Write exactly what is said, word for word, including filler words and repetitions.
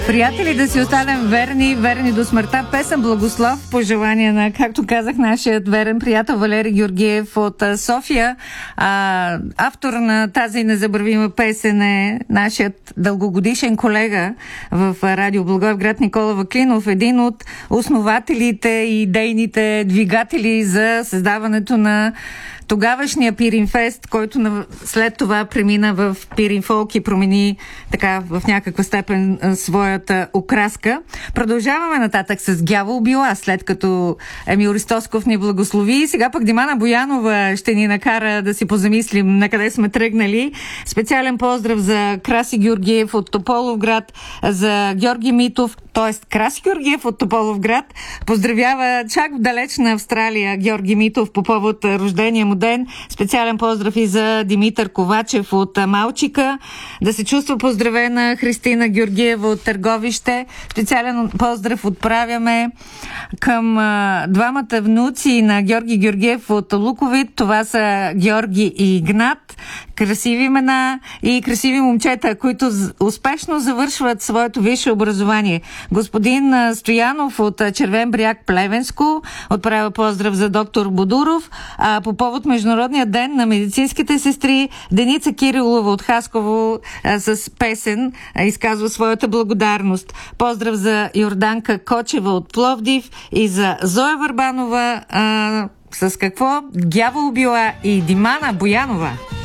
Приятели, да си останем верни, верни до смъртта. Песен Благослов, пожелание на, както казах, нашият верен приятел Валери Георгиев от София. А, автор на тази незабравима песен е нашият дългогодишен колега в Радио Благоевград Никола Ваклинов, един от основателите и идейните двигатели за създаването на тогавашния Пиринфест, който след това премина в Пиринфолк и промени така в някаква степен своята окраска. Продължаваме нататък с Дявол била, след като Емил Ристосков ни благослови. Сега пък Димана Боянова ще ни накара да си позамислим на къде сме тръгнали. Специален поздрав за Краси Георгиев от Тополовград, за Георги Митов, т.е. Краси Георгиев от Тополовград поздравява чак в далечна Австралия Георги Митов по повод рождения му ден. Специален поздрав и за Димитър Ковачев от Малчика. Да се чувства поздравена Христина Георгиева от Търговище. Специален поздрав отправяме към а, двамата внуци на Георги Георгиев от Луковит. Това са Георги и Игнат. Красиви имена и красиви момчета, които успешно завършват своето висше образование. Господин Стоянов от Червен бряг, Плевенско, отправя поздрав за доктор Бодуров. А по повод Международния ден на медицинските сестри, Деница Кирилова от Хасково а, с песен а, изказва своята благодарност. Поздрав за Йорданка Кочева от Пловдив и за Зоя Върбанова а, с какво? Дявол била и Димана Боянова.